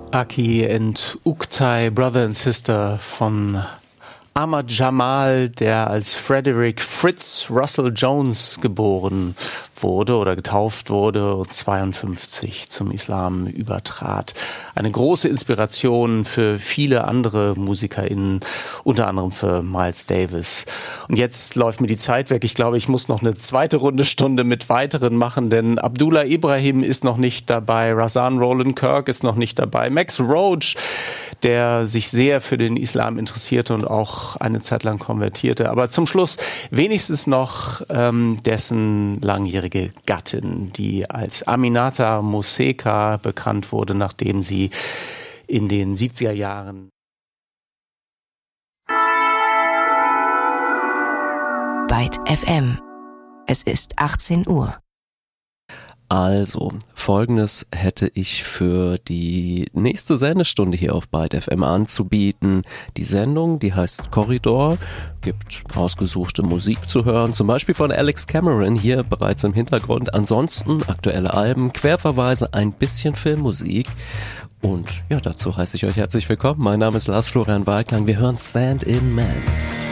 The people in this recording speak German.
Aki and Uktay, Brother and Sister von Ahmad Jamal, der als Frederick Fritz Russell Jones geboren wurde oder getauft wurde und 52 zum Islam übertrat. Eine große Inspiration für viele andere MusikerInnen, unter anderem für Miles Davis. Und jetzt läuft mir die Zeit weg. Ich glaube, ich muss noch eine zweite Rundestunde mit weiteren machen, denn Abdullah Ibrahim ist noch nicht dabei, Rahsaan Roland Kirk ist noch nicht dabei, Max Roach, der sich sehr für den Islam interessierte und auch eine Zeit lang konvertierte. Aber zum Schluss wenigstens noch dessen langjährige Gattin, die als Aminata Mousseka bekannt wurde, nachdem sie in den 70er Jahren Byte FM. Es ist 18 Uhr. Also, Folgendes hätte ich für die nächste Sendestunde hier auf Byte FM anzubieten. Die Sendung, die heißt Korridor, gibt ausgesuchte Musik zu hören, zum Beispiel von Alex Cameron hier bereits im Hintergrund. Ansonsten aktuelle Alben, Querverweise, ein bisschen Filmmusik. Und ja, dazu heiße ich euch herzlich willkommen. Mein Name ist Lars Florian Waldlang. Wir hören Stand in Man.